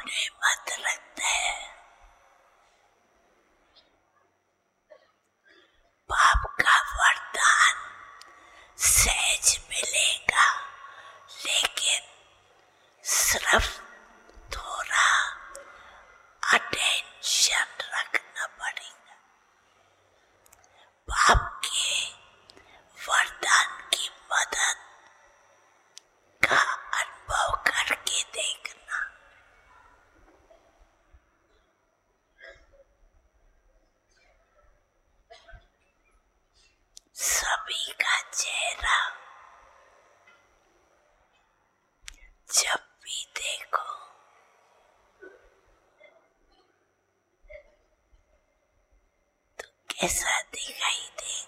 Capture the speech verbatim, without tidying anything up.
अपने मत रखते हैं। पाप का वरदान सहज मिलेगा, लेकिन सिर्फ थोड़ा अटेंशन रखना पड़ेगा। पाप के वरदान की मदद का अनुभव करके देखना। सभी का चेहरा जब भी देखो तो कैसा